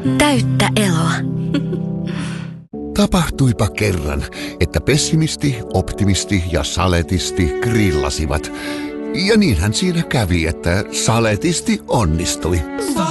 Täyttä eloa. Tapahtuipa kerran, että pessimisti, optimisti ja saletisti grillasivat. Ja niinhän siinä kävi, että saletisti onnistui.